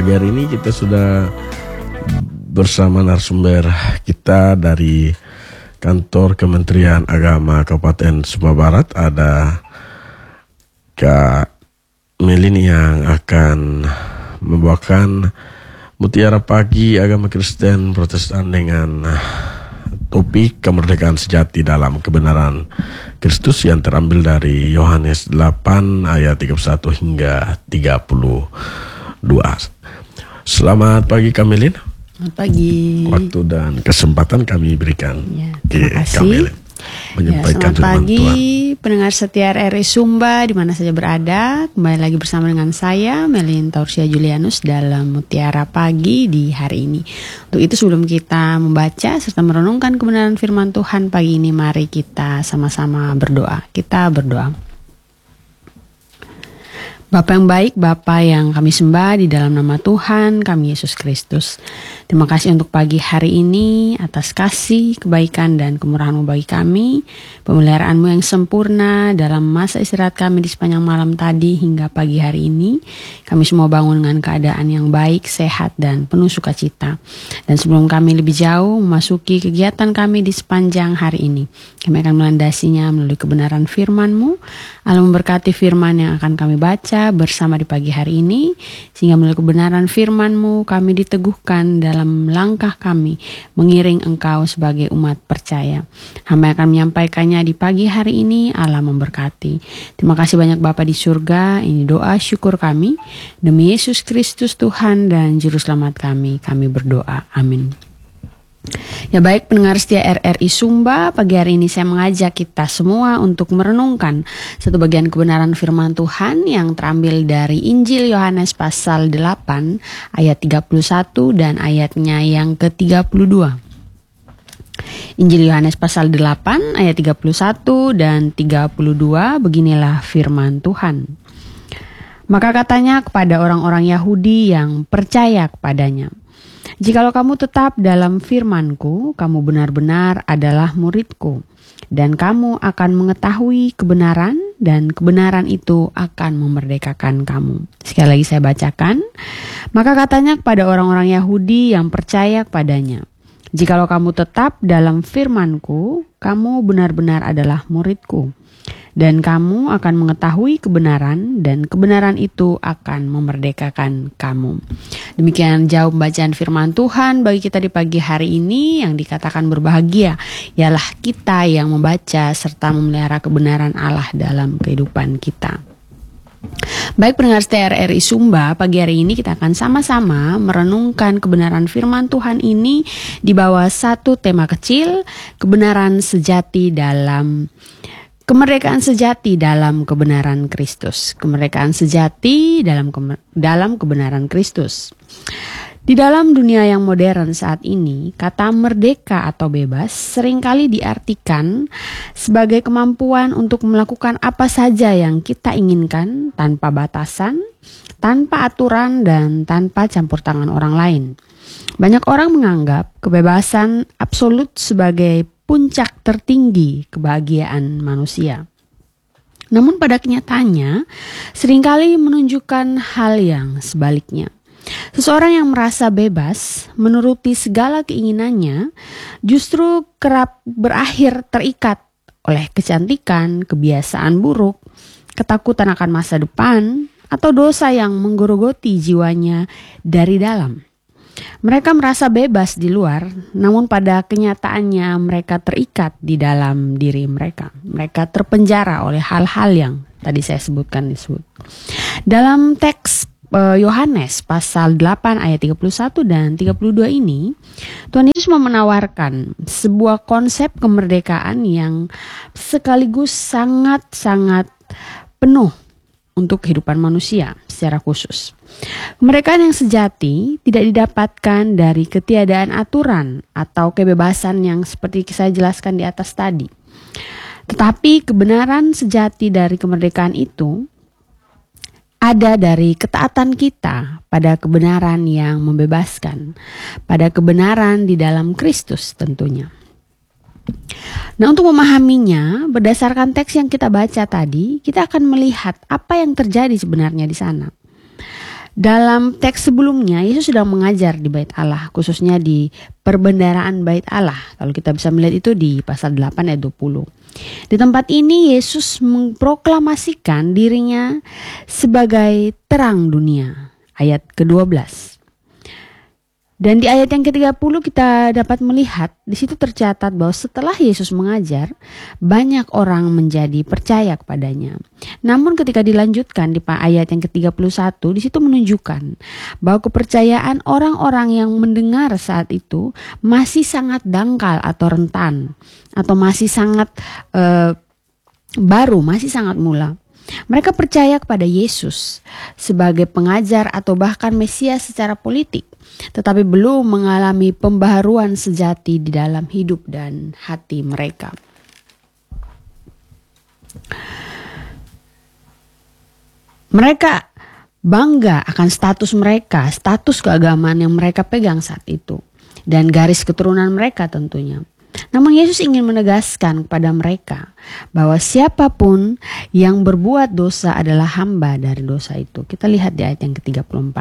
Pagi hari ini kita sudah bersama narasumber kita dari kantor Kementerian Agama Kabupaten Sumba Barat. Ada Kak Melin yang akan membawakan Mutiara Pagi Agama Kristen Protestan dengan topik kemerdekaan sejati dalam kebenaran Kristus yang terambil dari Yohanes 8 ayat 31 hingga 32. Selamat pagi Kamelin. Selamat pagi. Waktu dan kesempatan kami berikan. Ya, terima kasih. Kamelin menyampaikan selamat pagi Tuhan. Pendengar setia RRI Sumba di mana saja berada. Kembali lagi bersama dengan saya Melin Taursia Julianus dalam Mutiara Pagi di hari ini. Untuk itu sebelum kita membaca serta merenungkan kebenaran firman Tuhan pagi ini, mari kita sama-sama berdoa. Kita berdoa. Bapa yang baik, Bapa yang kami sembah di dalam nama Tuhan kami Yesus Kristus. Terima kasih untuk pagi hari ini atas kasih, kebaikan dan kemurahan-Mu bagi kami. Pemeliharaan-Mu yang sempurna dalam masa istirahat kami di sepanjang malam tadi hingga pagi hari ini. Kami semua bangun dengan keadaan yang baik, sehat dan penuh sukacita. Dan sebelum kami lebih jauh memasuki kegiatan kami di sepanjang hari ini, kami akan melandasinya melalui kebenaran firman-Mu. Allah memberkati firman yang akan kami baca bersama di pagi hari ini, sehingga melalui kebenaran firman-Mu kami diteguhkan dalam langkah kami mengiring Engkau sebagai umat percaya. Hamba akan menyampaikannya di pagi hari ini. Allah memberkati. Terima kasih banyak Bapa di surga. Ini doa syukur kami demi Yesus Kristus Tuhan dan Juru Selamat kami berdoa. Amin. Ya baik pendengar setia RRI Sumba, pagi hari ini saya mengajak kita semua untuk merenungkan satu bagian kebenaran firman Tuhan yang terambil dari Injil Yohanes pasal 8 ayat 31 dan ayatnya yang ke-32. Injil Yohanes pasal 8 ayat 31 dan 32, beginilah firman Tuhan. Maka katanya kepada orang-orang Yahudi yang percaya kepadanya, "Jikalau kamu tetap dalam firman-Ku, kamu benar-benar adalah murid-Ku, dan kamu akan mengetahui kebenaran, dan kebenaran itu akan memerdekakan kamu." Sekali lagi saya bacakan. Maka katanya kepada orang-orang Yahudi yang percaya kepadanya, "Jikalau kamu tetap dalam firman-Ku, kamu benar-benar adalah murid-Ku, dan kamu akan mengetahui kebenaran, dan kebenaran itu akan memerdekakan kamu." Demikian jauh pembacaan firman Tuhan bagi kita di pagi hari ini. Yang dikatakan berbahagia ialah kita yang membaca serta memelihara kebenaran Allah dalam kehidupan kita. Baik pendengar setia RRI Sumba, pagi hari ini kita akan sama-sama merenungkan kebenaran firman Tuhan ini di bawah satu tema kecil, kebenaran sejati dalam kemerdekaan sejati dalam kebenaran Kristus. Kemerdekaan sejati dalam kebenaran Kristus. Di dalam dunia yang modern saat ini, kata merdeka atau bebas seringkali diartikan sebagai kemampuan untuk melakukan apa saja yang kita inginkan tanpa batasan, tanpa aturan, dan tanpa campur tangan orang lain. Banyak orang menganggap kebebasan absolut sebagai puncak tertinggi kebahagiaan manusia. Namun pada kenyataannya, seringkali menunjukkan hal yang sebaliknya. Seseorang yang merasa bebas menuruti segala keinginannya justru kerap berakhir terikat oleh kecantikan, kebiasaan buruk, ketakutan akan masa depan, atau dosa yang menggerogoti jiwanya dari dalam. Mereka merasa bebas di luar, namun pada kenyataannya mereka terikat di dalam diri mereka. Mereka terpenjara oleh hal-hal yang tadi saya sebutkan disebut. Dalam teks Yohanes pasal 8 ayat 31 dan 32 ini, Tuhan Yesus mau menawarkan sebuah konsep kemerdekaan yang sekaligus sangat-sangat penuh untuk kehidupan manusia secara khusus. Kemerdekaan yang sejati tidak didapatkan dari ketiadaan aturan atau kebebasan yang seperti saya jelaskan di atas tadi. Tetapi kebenaran sejati dari kemerdekaan itu ada dari ketaatan kita pada kebenaran yang membebaskan, pada kebenaran di dalam Kristus tentunya. Nah, untuk memahaminya, berdasarkan teks yang kita baca tadi, kita akan melihat apa yang terjadi sebenarnya di sana. Dalam teks sebelumnya, Yesus sedang mengajar di Bait Allah, khususnya di perbendaharaan Bait Allah. Kalau kita bisa melihat itu di pasal 8 ayat 20. Di tempat ini Yesus memproklamasikan dirinya sebagai terang dunia. Ayat ke-12. Dan di ayat yang ke-30 kita dapat melihat, di situ tercatat bahwa setelah Yesus mengajar, banyak orang menjadi percaya kepadanya. Namun ketika dilanjutkan di ayat yang ke-31, di situ menunjukkan bahwa kepercayaan orang-orang yang mendengar saat itu masih sangat dangkal atau rentan, atau masih sangat baru, masih sangat mula. Mereka percaya kepada Yesus sebagai pengajar atau bahkan Mesias secara politik, tetapi belum mengalami pembaharuan sejati di dalam hidup dan hati mereka. Mereka bangga akan status mereka, status keagamaan yang mereka pegang saat itu, dan garis keturunan mereka tentunya. Namun Yesus ingin menegaskan kepada mereka bahwa siapapun yang berbuat dosa adalah hamba dari dosa itu. Kita lihat di ayat yang ke-34.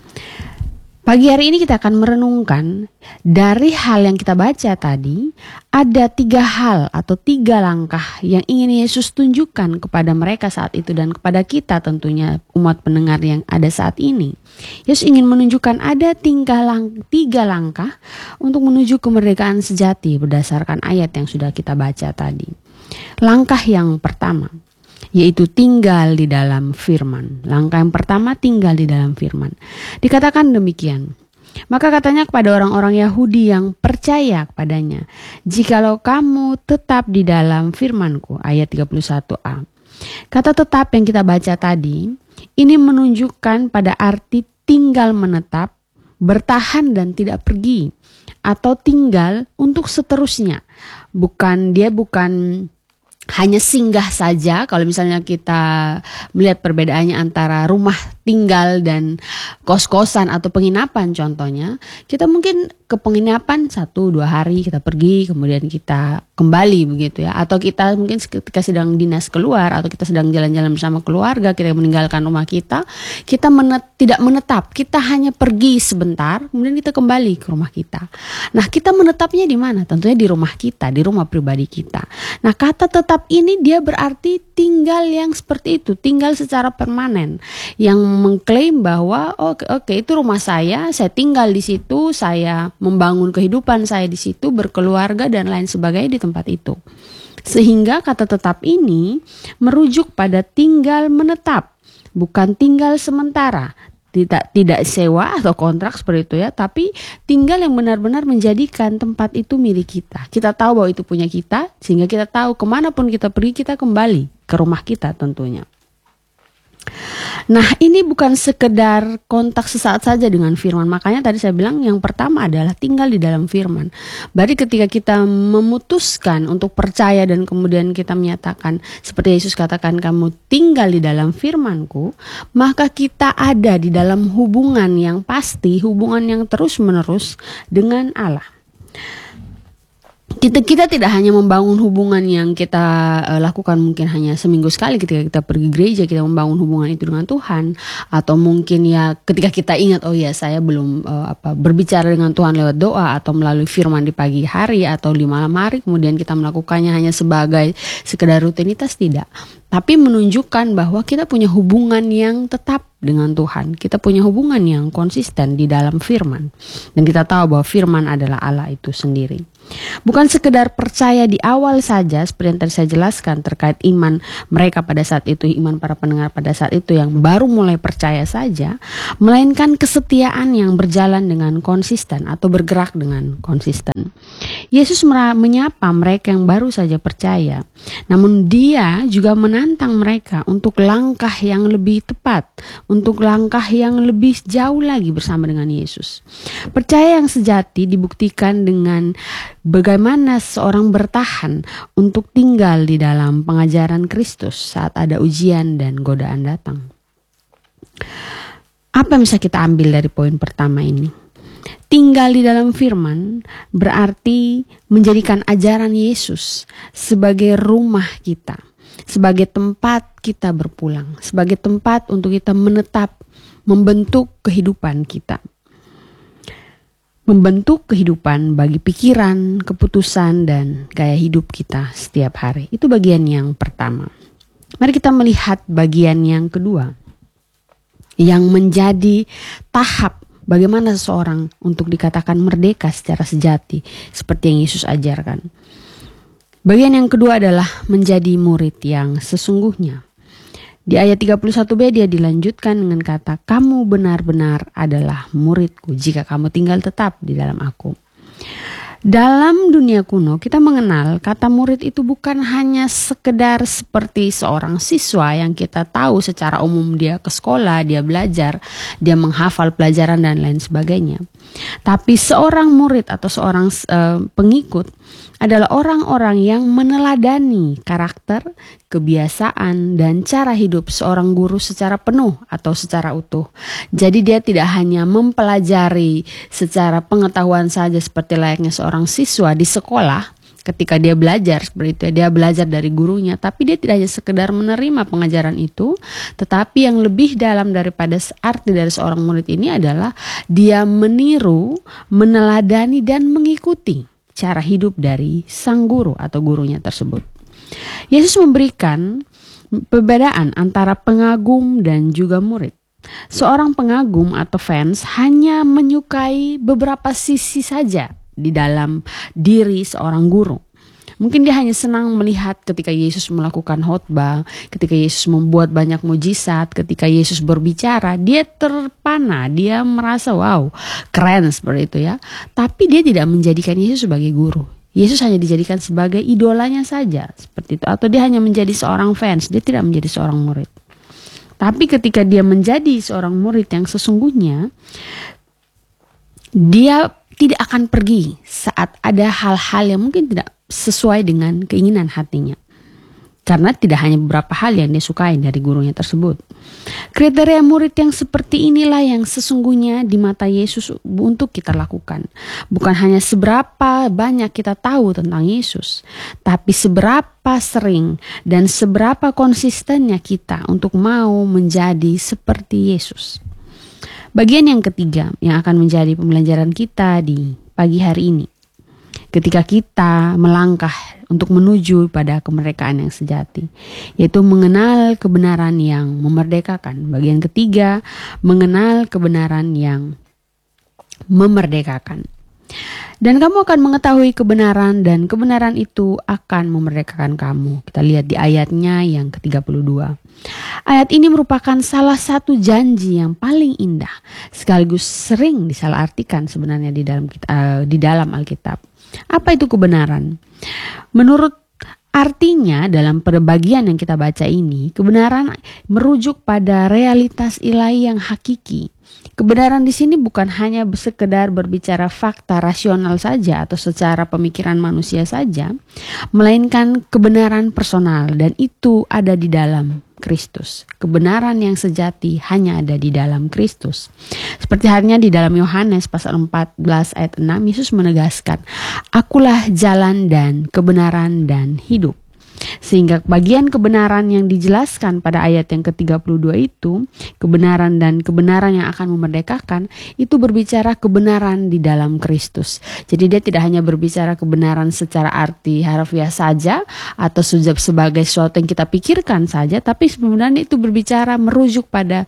Pagi hari ini kita akan merenungkan dari hal yang kita baca tadi, ada 3 hal atau 3 langkah yang ingin Yesus tunjukkan kepada mereka saat itu dan kepada kita tentunya umat pendengar yang ada saat ini. Yesus ingin menunjukkan ada 3 langkah untuk menuju kemerdekaan sejati berdasarkan ayat yang sudah kita baca tadi. Langkah yang pertama, yaitu tinggal di dalam firman. Langkah yang pertama, tinggal di dalam firman. Dikatakan demikian. Maka katanya kepada orang-orang Yahudi yang percaya kepadanya, jikalau kamu tetap di dalam firman-Ku, ayat 31a. Kata tetap yang kita baca tadi, ini menunjukkan pada arti tinggal menetap, bertahan dan tidak pergi, atau tinggal untuk seterusnya. Dia bukan hanya singgah saja. Kalau misalnya kita melihat perbedaannya antara rumah tinggal dan kos-kosan atau penginapan contohnya, kita mungkin ke penginapan 1-2 hari kita pergi kemudian kita kembali begitu ya, atau kita mungkin ketika sedang dinas keluar atau kita sedang jalan-jalan bersama keluarga, kita meninggalkan rumah kita tidak menetap, kita hanya pergi sebentar kemudian kita kembali ke rumah kita. Nah, kita menetapnya di mana? Tentunya di rumah kita, di rumah pribadi kita. Nah, kata tetap ini dia berarti tinggal yang seperti itu, tinggal secara permanen, yang mengklaim bahwa oke, itu rumah saya tinggal di situ, saya membangun kehidupan saya di situ, berkeluarga dan lain sebagainya di tempat itu. Sehingga kata tetap ini merujuk pada tinggal menetap, bukan tinggal sementara. Tidak sewa atau kontrak seperti itu ya, tapi tinggal yang benar-benar menjadikan tempat itu milik kita. Kita tahu bahwa itu punya kita, sehingga kita tahu kemanapun kita pergi kita kembali ke rumah kita tentunya. Nah, ini bukan sekedar kontak sesaat saja dengan firman. Makanya tadi saya bilang yang pertama adalah tinggal di dalam firman. Berarti ketika kita memutuskan untuk percaya dan kemudian kita menyatakan seperti Yesus katakan, kamu tinggal di dalam firman-Ku, maka kita ada di dalam hubungan yang pasti, hubungan yang terus-menerus dengan Allah. Kita tidak hanya membangun hubungan yang kita lakukan mungkin hanya seminggu sekali ketika kita pergi gereja, kita membangun hubungan itu dengan Tuhan, atau mungkin ya ketika kita ingat saya belum berbicara dengan Tuhan lewat doa atau melalui firman di pagi hari atau di malam hari, kemudian kita melakukannya hanya sebagai sekedar rutinitas, tidak. Tapi menunjukkan bahwa kita punya hubungan yang tetap dengan Tuhan. Kita punya hubungan yang konsisten di dalam firman. Dan kita tahu bahwa firman adalah Allah itu sendiri. Bukan sekedar percaya di awal saja seperti yang tadi saya jelaskan terkait iman mereka pada saat itu, iman para pendengar pada saat itu yang baru mulai percaya saja, melainkan kesetiaan yang berjalan dengan konsisten atau bergerak dengan konsisten. Yesus menyapa mereka yang baru saja percaya, namun Dia juga menantang mereka untuk langkah yang lebih tepat, untuk langkah yang lebih jauh lagi bersama dengan Yesus. Percaya yang sejati dibuktikan dengan bagaimana seorang bertahan untuk tinggal di dalam pengajaran Kristus saat ada ujian dan godaan datang. Apa yang bisa kita ambil dari poin pertama ini? Tinggal di dalam firman berarti menjadikan ajaran Yesus sebagai rumah kita, sebagai tempat kita berpulang, sebagai tempat untuk kita menetap, membentuk kehidupan kita. Membentuk kehidupan bagi pikiran, keputusan, dan gaya hidup kita setiap hari. Itu bagian yang pertama. Mari kita melihat bagian yang kedua, yang menjadi tahap bagaimana seseorang untuk dikatakan merdeka secara sejati, seperti yang Yesus ajarkan. Bagian yang kedua adalah menjadi murid yang sesungguhnya. Di ayat 31b dia dilanjutkan dengan kata, kamu benar-benar adalah muridku jika kamu tinggal tetap di dalam aku. Dalam dunia kuno kita mengenal kata murid itu bukan hanya sekedar seperti seorang siswa yang kita tahu secara umum dia ke sekolah, dia belajar, dia menghafal pelajaran dan lain sebagainya. Tapi seorang murid atau seorang pengikut adalah orang-orang yang meneladani karakter, kebiasaan, dan cara hidup seorang guru secara penuh atau secara utuh. Jadi dia tidak hanya mempelajari secara pengetahuan saja seperti layaknya seorang siswa di sekolah. Ketika dia belajar seperti itu, dia belajar dari gurunya, tapi dia tidak hanya sekedar menerima pengajaran itu, tetapi yang lebih dalam daripada arti dari seorang murid ini adalah dia meniru, meneladani, dan mengikuti cara hidup dari sang guru atau gurunya tersebut. Yesus memberikan perbedaan antara pengagum dan juga murid. Seorang pengagum atau fans hanya menyukai beberapa sisi saja di dalam diri seorang guru. Mungkin dia hanya senang melihat ketika Yesus melakukan khotbah, ketika Yesus membuat banyak mujizat, ketika Yesus berbicara, dia terpana, dia merasa wow, keren seperti itu ya. Tapi dia tidak menjadikan Yesus sebagai guru. Yesus hanya dijadikan sebagai idolanya saja, seperti itu. Atau dia hanya menjadi seorang fans, dia tidak menjadi seorang murid. Tapi ketika dia menjadi seorang murid yang sesungguhnya, dia tidak akan pergi saat ada hal-hal yang mungkin tidak sesuai dengan keinginan hatinya. Karena tidak hanya beberapa hal yang dia sukai dari gurunya tersebut. Kriteria murid yang seperti inilah yang sesungguhnya di mata Yesus untuk kita lakukan. Bukan hanya seberapa banyak kita tahu tentang Yesus, tapi seberapa sering dan seberapa konsistennya kita untuk mau menjadi seperti Yesus. Bagian yang ketiga yang akan menjadi pembelajaran kita di pagi hari ini. Ketika kita melangkah untuk menuju pada kemerdekaan yang sejati, yaitu mengenal kebenaran yang memerdekakan. Bagian ketiga, mengenal kebenaran yang memerdekakan. Dan kamu akan mengetahui kebenaran dan kebenaran itu akan memerdekakan kamu. Kita lihat di ayatnya yang ke-32. Ayat ini merupakan salah satu janji yang paling indah, sekaligus sering disalahartikan sebenarnya di dalam Alkitab. Apa itu kebenaran? Menurut artinya dalam bagian yang kita baca ini, kebenaran merujuk pada realitas ilahi yang hakiki. Kebenaran di sini bukan hanya sekedar berbicara fakta rasional saja atau secara pemikiran manusia saja, melainkan kebenaran personal, dan itu ada di dalam Kristus. Kebenaran yang sejati hanya ada di dalam Kristus. Seperti halnya di dalam Yohanes pasal 14 ayat 6, Yesus menegaskan, "Akulah jalan dan kebenaran dan hidup." Sehingga bagian kebenaran yang dijelaskan pada ayat yang ke-32 itu, kebenaran dan kebenaran yang akan memerdekakan, itu berbicara kebenaran di dalam Kristus. Jadi dia tidak hanya berbicara kebenaran secara arti harfiah saja atau sebagai sesuatu yang kita pikirkan saja, tapi sebenarnya itu berbicara merujuk pada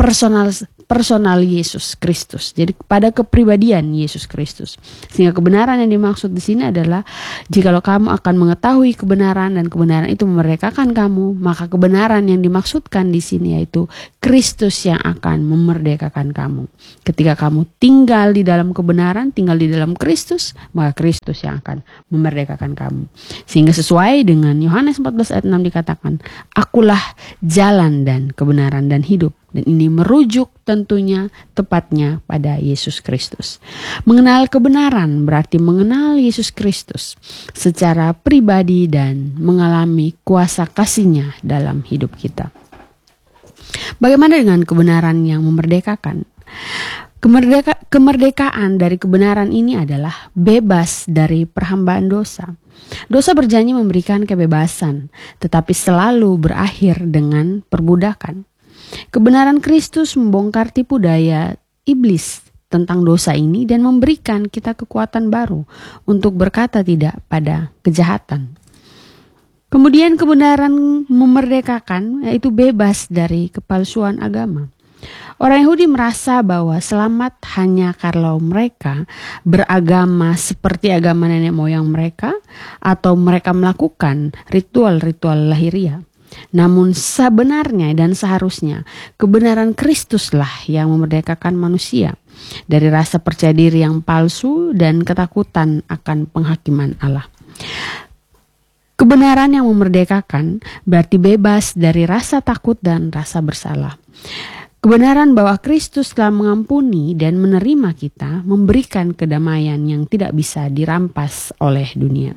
personal Yesus Kristus. Jadi pada kepribadian Yesus Kristus. Sehingga kebenaran yang dimaksud di sini adalah jikalau kamu akan mengetahui kebenaran dan kebenaran itu memerdekakan kamu, maka kebenaran yang dimaksudkan di sini yaitu Kristus yang akan memerdekakan kamu. Ketika kamu tinggal di dalam kebenaran, tinggal di dalam Kristus, maka Kristus yang akan memerdekakan kamu. Sehingga sesuai dengan Yohanes 14 ayat 6 dikatakan, "Akulah jalan dan kebenaran dan hidup." Dan ini merujuk tentunya tepatnya pada Yesus Kristus. Mengenal kebenaran berarti mengenal Yesus Kristus secara pribadi dan mengalami kuasa kasih-Nya dalam hidup kita. Bagaimana dengan kebenaran yang memerdekakan? Kemerdekaan dari kebenaran ini adalah bebas dari perhambaan dosa. Dosa berjanji memberikan kebebasan, tetapi selalu berakhir dengan perbudakan. Kebenaran Kristus membongkar tipu daya iblis tentang dosa ini dan memberikan kita kekuatan baru untuk berkata tidak pada kejahatan. Kemudian kebenaran memerdekakan, yaitu bebas dari kepalsuan agama. Orang Yahudi merasa bahwa selamat hanya kalau mereka beragama seperti agama nenek moyang mereka atau mereka melakukan ritual-ritual lahiriah. Namun sebenarnya dan seharusnya kebenaran Kristuslah yang memerdekakan manusia dari rasa percaya diri yang palsu dan ketakutan akan penghakiman Allah. Kebenaran yang memerdekakan berarti bebas dari rasa takut dan rasa bersalah. Kebenaran bahwa Kristus telah mengampuni dan menerima kita memberikan kedamaian yang tidak bisa dirampas oleh dunia.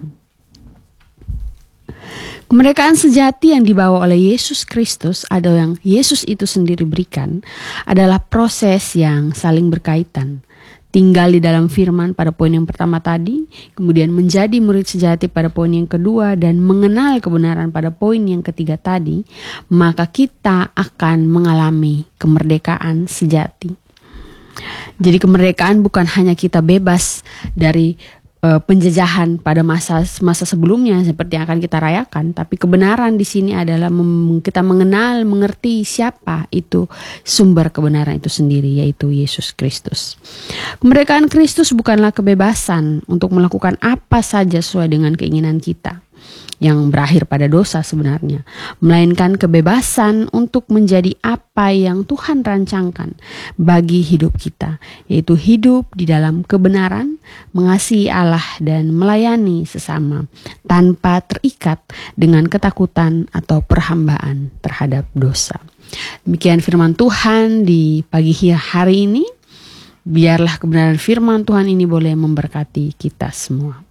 Kemerdekaan sejati yang dibawa oleh Yesus Kristus atau yang Yesus itu sendiri berikan adalah proses yang saling berkaitan. Tinggal di dalam firman pada poin yang pertama tadi, kemudian menjadi murid sejati pada poin yang kedua, dan mengenal kebenaran pada poin yang ketiga tadi, maka kita akan mengalami kemerdekaan sejati. Jadi kemerdekaan bukan hanya kita bebas dari penjajahan pada masa sebelumnya seperti yang akan kita rayakan, tapi kebenaran di sini adalah kita mengenal, mengerti siapa itu sumber kebenaran itu sendiri, yaitu Yesus Kristus. Kemerdekaan Kristus bukanlah kebebasan untuk melakukan apa saja sesuai dengan keinginan kita yang berakhir pada dosa sebenarnya, melainkan kebebasan untuk menjadi apa yang Tuhan rancangkan bagi hidup kita, yaitu hidup di dalam kebenaran, mengasihi Allah dan melayani sesama tanpa terikat dengan ketakutan atau perhambaan terhadap dosa. Demikian firman Tuhan di pagi hari ini. Biarlah kebenaran firman Tuhan ini boleh memberkati kita semua.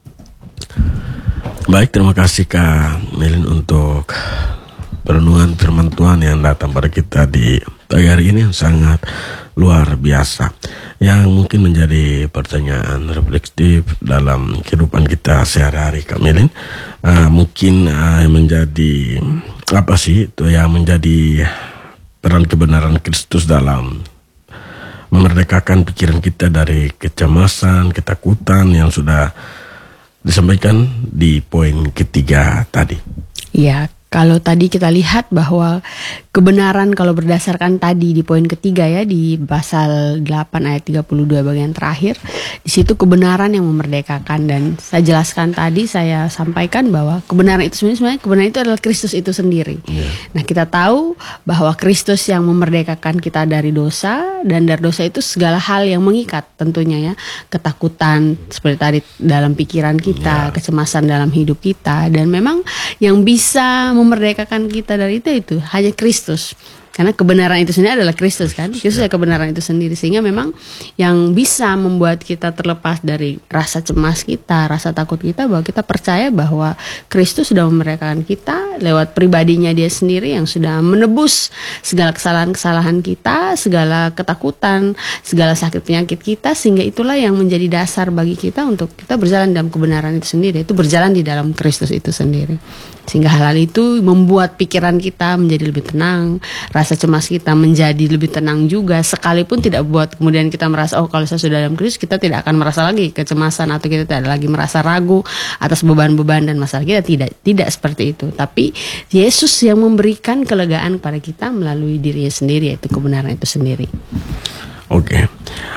Baik, terima kasih Kak Melin untuk perenungan firman Tuhan yang datang pada kita di pagi hari ini yang sangat luar biasa, yang mungkin menjadi pertanyaan reflektif dalam kehidupan kita sehari-hari. Kak Melin, mungkin menjadi apa sih itu yang menjadi peran kebenaran Kristus dalam memerdekakan pikiran kita dari kecemasan, ketakutan yang sudah disampaikan di poin ketiga tadi. Ya, kalau tadi kita lihat bahwa kebenaran kalau berdasarkan tadi di poin ketiga ya, di pasal 8 ayat 32 bagian terakhir, di situ kebenaran yang memerdekakan, dan saya jelaskan tadi, saya sampaikan bahwa kebenaran itu sebenarnya kebenaran itu adalah Kristus itu sendiri. Nah, kita tahu bahwa Kristus yang memerdekakan kita dari dosa, dan dari dosa itu segala hal yang mengikat tentunya ya, ketakutan seperti tadi dalam pikiran kita, kecemasan dalam hidup kita, dan memang yang bisa memerdekakan kita dari itu hanya Kristus. Karena kebenaran itu sendiri adalah Kristus kan. Kristus adalah kebenaran itu sendiri. Sehingga memang yang bisa membuat kita terlepas dari rasa cemas kita, rasa takut kita, bahwa kita percaya bahwa Kristus sudah memerdekakan kita lewat pribadinya dia sendiri yang sudah menebus segala kesalahan-kesalahan kita, segala ketakutan, segala sakit penyakit kita. Sehingga itulah yang menjadi dasar bagi kita untuk kita berjalan dalam kebenaran itu sendiri. Itu berjalan di dalam Kristus itu sendiri. Sehingga hal-hal itu membuat pikiran kita menjadi lebih tenang, rasa cemas kita menjadi lebih tenang juga, sekalipun tidak buat kemudian kita merasa, oh kalau saya sudah dalam Kristus kita tidak akan merasa lagi kecemasan atau kita tidak lagi merasa ragu atas beban-beban dan masalah kita, tidak seperti itu. Tapi Yesus yang memberikan kelegaan kepada kita melalui dirinya sendiri, yaitu kebenaran itu sendiri. Oke.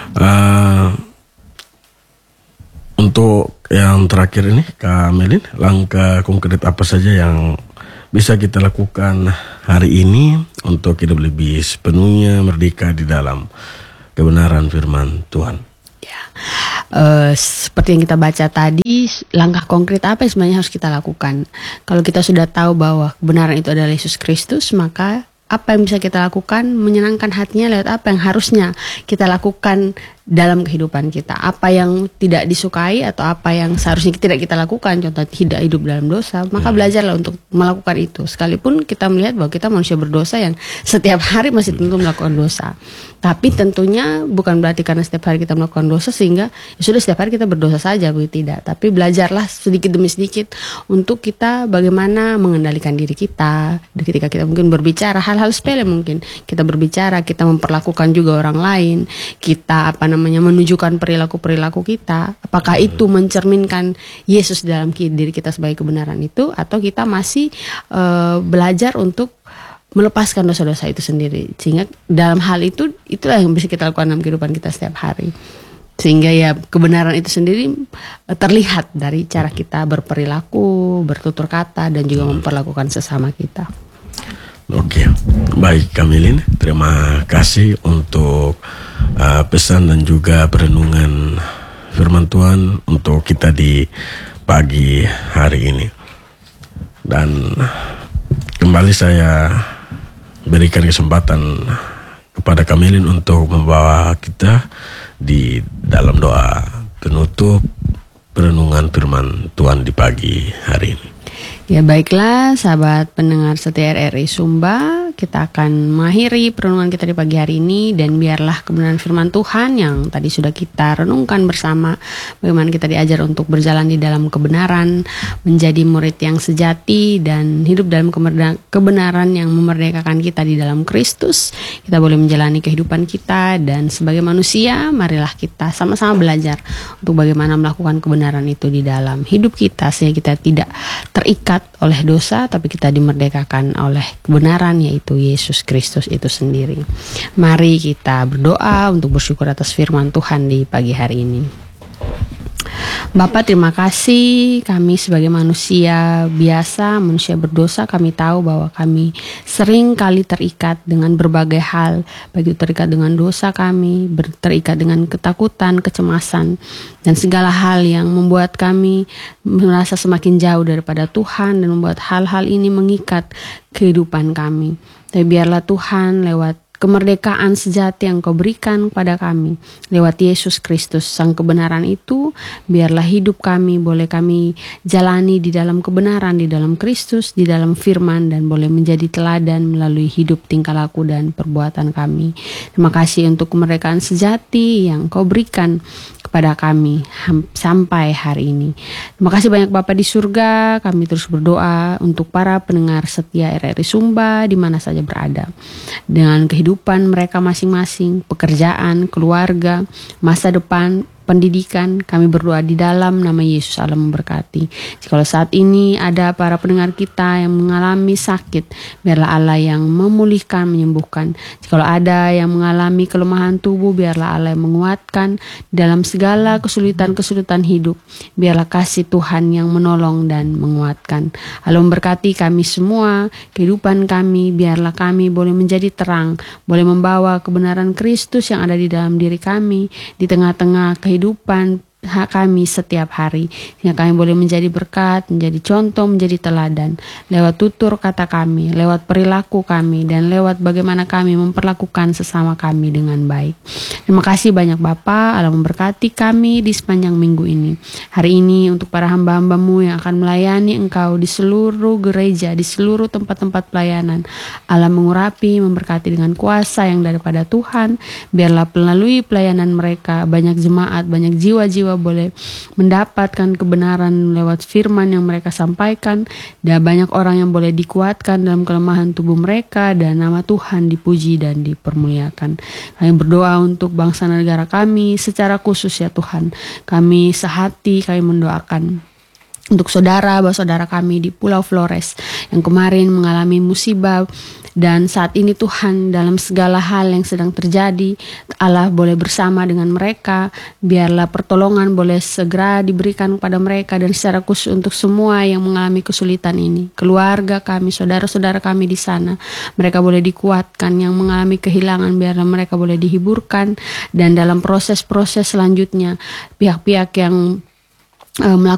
Untuk yang terakhir ini Kak Melin, langkah konkret apa saja yang bisa kita lakukan hari ini untuk hidup lebih sepenuhnya merdeka di dalam kebenaran firman Tuhan? Ya, seperti yang kita baca tadi, langkah konkret apa yang sebenarnya harus kita lakukan? Kalau kita sudah tahu bahwa kebenaran itu adalah Yesus Kristus, maka apa yang bisa kita lakukan menyenangkan hatinya lewat apa yang harusnya kita lakukan dalam kehidupan kita. Apa yang tidak disukai atau apa yang seharusnya tidak kita lakukan, contoh tidak hidup dalam dosa, maka belajarlah untuk melakukan itu. Sekalipun kita melihat bahwa kita manusia berdosa yang setiap hari masih tentu melakukan dosa. Tapi tentunya bukan berarti karena setiap hari kita melakukan dosa sehingga ya sudah setiap hari kita berdosa saja, begitu tidak. Tapi belajarlah sedikit demi sedikit untuk kita bagaimana mengendalikan diri kita. Ketika kita mungkin berbicara hal-hal sepele, mungkin kita berbicara, kita memperlakukan juga orang lain, kita menunjukkan perilaku-perilaku kita, apakah itu mencerminkan Yesus dalam diri kita sebagai kebenaran itu, atau kita masih belajar untuk melepaskan dosa-dosa itu sendiri. Sehingga dalam hal itu, itulah yang bisa kita lakukan dalam kehidupan kita setiap hari. Sehingga ya kebenaran itu sendiri terlihat dari cara kita berperilaku, bertutur kata, dan juga memperlakukan sesama kita. Oke, baik Kamilin, terima kasih untuk pesan dan juga perenungan firman Tuhan untuk kita di pagi hari ini. Dan kembali saya berikan kesempatan kepada Kamilin untuk membawa kita di dalam doa penutup perenungan firman Tuhan di pagi hari ini. Ya baiklah sahabat pendengar setia RRI Sumba, kita akan mengakhiri perenungan kita di pagi hari ini, dan biarlah kebenaran firman Tuhan yang tadi sudah kita renungkan bersama, bagaimana kita diajar untuk berjalan di dalam kebenaran, menjadi murid yang sejati dan hidup dalam kebenaran yang memerdekakan kita di dalam Kristus. Kita boleh menjalani kehidupan kita, dan sebagai manusia marilah kita sama-sama belajar untuk bagaimana melakukan kebenaran itu di dalam hidup kita, sehingga kita tidak terikat oleh dosa, tapi kita dimerdekakan oleh kebenaran, yaitu Yesus Kristus itu sendiri. Mari kita berdoa untuk bersyukur atas firman Tuhan di pagi hari ini. Bapa, terima kasih. Kami sebagai manusia biasa, manusia berdosa, kami tahu bahwa kami sering kali terikat dengan berbagai hal, baik itu terikat dengan dosa kami, terikat dengan ketakutan, kecemasan, dan segala hal yang membuat kami merasa semakin jauh daripada Tuhan, dan membuat hal-hal ini mengikat kehidupan kami. Tapi biarlah Tuhan lewat kemerdekaan sejati yang Kau berikan kepada kami lewat Yesus Kristus Sang kebenaran itu, biarlah hidup kami boleh kami jalani di dalam kebenaran, di dalam Kristus, di dalam firman, dan boleh menjadi teladan melalui hidup, tingkah laku, dan perbuatan kami. Terima kasih untuk kemerdekaan sejati yang Kau berikan kepada kami sampai hari ini. Terima kasih banyak Bapa di surga. Kami terus berdoa untuk para pendengar setia RRI Sumba di mana saja berada, dengan kehidupan mereka masing-masing, pekerjaan, keluarga, masa depan, pendidikan. Kami berdoa di dalam nama Yesus. Allah memberkati. Jika saat ini ada para pendengar kita yang mengalami sakit, biarlah Allah yang memulihkan, menyembuhkan. Jika ada yang mengalami kelemahan tubuh, biarlah Allah yang menguatkan. Dalam segala kesulitan-kesulitan hidup, biarlah kasih Tuhan yang menolong dan menguatkan. Allah memberkati kami semua, kehidupan kami, biarlah kami boleh menjadi terang, boleh membawa kebenaran Kristus yang ada di dalam diri kami, di tengah-tengah kehidupan kami setiap hari, sehingga kami boleh menjadi berkat, menjadi contoh, menjadi teladan lewat tutur kata kami, lewat perilaku kami, dan lewat bagaimana kami memperlakukan sesama kami dengan baik. Terima kasih banyak Bapa. Allah memberkati kami di sepanjang minggu ini. Hari ini untuk para hamba-hambamu yang akan melayani Engkau di seluruh gereja, di seluruh tempat-tempat pelayanan, Allah mengurapi, memberkati dengan kuasa yang daripada Tuhan. Biarlah melalui pelayanan mereka banyak jemaat, banyak jiwa-jiwa boleh mendapatkan kebenaran lewat firman yang mereka sampaikan, dan banyak orang yang boleh dikuatkan dalam kelemahan tubuh mereka, dan nama Tuhan dipuji dan dipermuliakan. Kami berdoa untuk bangsa dan negara kami secara khusus ya Tuhan. Kami sehati, kami mendoakan untuk saudara kami di Pulau Flores yang kemarin mengalami musibah, dan saat ini Tuhan dalam segala hal yang sedang terjadi, Allah boleh bersama dengan mereka. Biarlah pertolongan boleh segera diberikan kepada mereka, dan secara khusus untuk semua yang mengalami kesulitan ini, keluarga kami, saudara-saudara kami di sana, mereka boleh dikuatkan. Yang mengalami kehilangan, biarlah mereka boleh dihiburkan, dan dalam proses-proses selanjutnya pihak-pihak yang